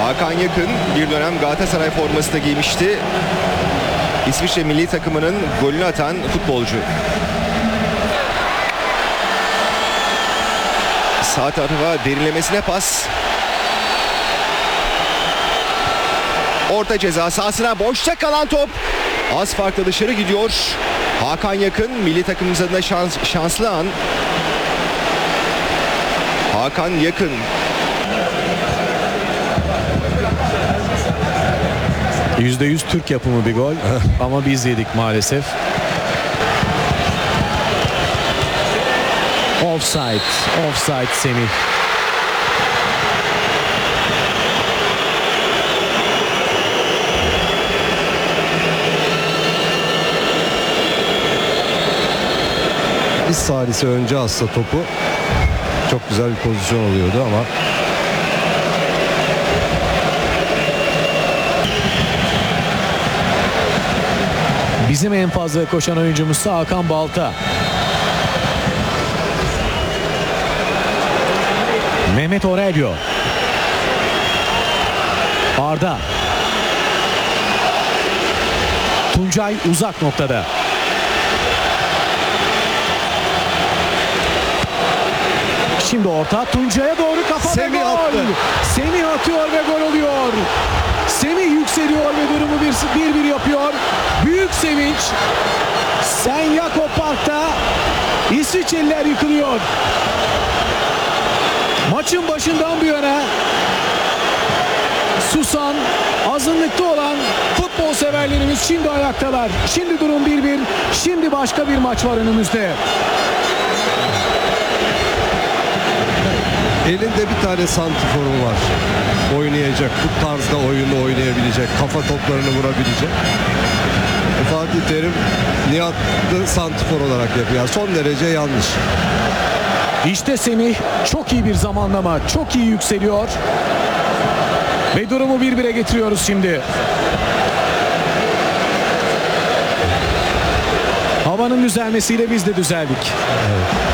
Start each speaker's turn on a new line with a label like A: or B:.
A: Hakan Yakın bir dönem Galatasaray forması da giymişti. İsviçre milli takımının golünü atan futbolcu. Sağ tarafa derinlemesine pas. Orta ceza sahasına boşta kalan top az farkla dışarı gidiyor. Hakan Yakın milli takımımız adına şanslı an. Hakan Yakın.
B: %100 Türk yapımı bir gol ama biz yedik maalesef. Offside Semih.
C: Biz salisi önce atsa topu çok güzel bir pozisyon oluyordu ama
B: Bizim en fazla koşan oyuncumuz Hakan Balta. Mehmet Aurelio. Arda. Tuncay uzak noktada. Şimdi orta Tuncay'a doğru kafa ve
C: Semih
B: gol.
C: attı.
B: Semih atıyor ve gol oluyor. Semih yükseliyor ve durumu 1-1 yapıyor. Büyük sevinç. Sen Jakob Park'ta İsviçreliler yıkılıyor. Maçın başından bu yana susan, azınlıkta olan futbol severlerimiz şimdi ayaktalar. Şimdi durum 1-1. Şimdi başka bir maç var önümüzde.
C: elinde bir tane santiforu var. Oynayacak, bu tarzda oyunu oynayabilecek, kafa toplarını vurabilecek. Fatih Terim Nihat'ı santifor olarak yapıyor. Son derece yanlış.
B: İşte Semih çok iyi bir zamanlama, çok iyi yükseliyor. Ve durumu 1-1'e getiriyoruz şimdi. Havanın düzelmesiyle biz de düzeldik.
C: Evet.